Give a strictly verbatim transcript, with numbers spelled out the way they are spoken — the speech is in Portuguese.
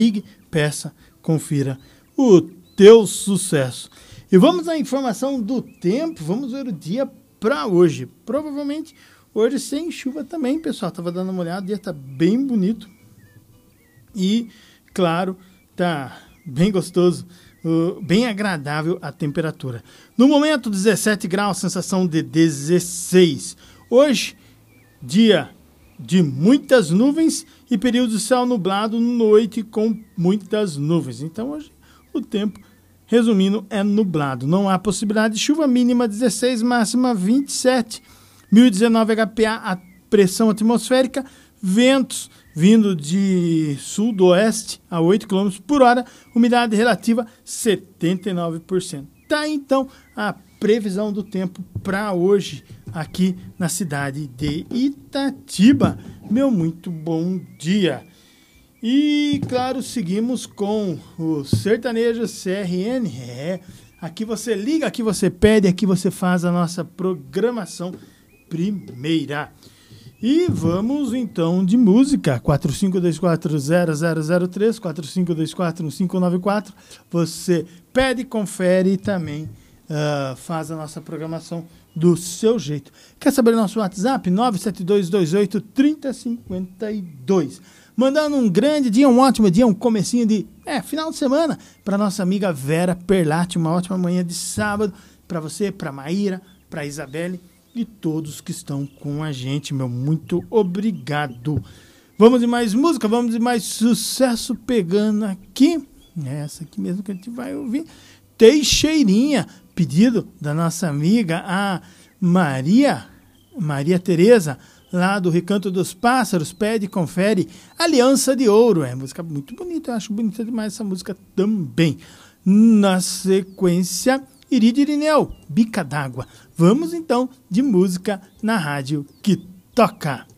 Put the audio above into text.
ligue, peça, confira o teu sucesso. E vamos à informação do tempo, vamos ver o dia para hoje. Provavelmente hoje sem chuva também, pessoal. Tava dando uma olhada, o dia tá bem bonito. E, claro, tá bem gostoso, uh, bem agradável a temperatura. No momento, dezessete graus, sensação de dezesseis. Hoje, dia de muitas nuvens e período de céu nublado, noite com muitas nuvens. Então, hoje, o tempo, resumindo, é nublado. Não há possibilidade de chuva, mínima dezesseis, máxima vinte e sete. mil e dezenove H P A, a pressão atmosférica, ventos vindo de sul-oeste a oito quilômetros por hora, umidade relativa setenta e nove por cento. Tá, então, a previsão do tempo para hoje aqui na cidade de Itatiba. Meu muito bom dia. E, claro, seguimos com o Sertanejo C R N. É, aqui você liga, aqui você pede, aqui você faz a nossa programação primeira. E vamos então de música. quatro cinco dois quatro zero zero zero três, quatro cinco dois quatro um cinco nove quatro. Você pede, confere e também uh, faz a nossa programação do seu jeito. Quer saber o nosso WhatsApp? nove sete dois dois oito três zero cinco dois. Mandando um grande dia, um ótimo dia, um comecinho de é, final de semana para nossa amiga Vera Perlatti. Uma ótima manhã de sábado para você, para Maíra, para Isabelle e todos que estão com a gente, meu muito obrigado. Vamos de mais música, vamos de mais sucesso pegando aqui. Essa aqui mesmo que a gente vai ouvir. Teixeirinha, pedido da nossa amiga, a Maria, Maria Tereza, lá do Recanto dos Pássaros, pede e confere Aliança de Ouro. É música muito bonita, eu acho bonita demais essa música também. Na sequência, Iride Irineu, Bica d'Água. Vamos então de música na rádio que toca.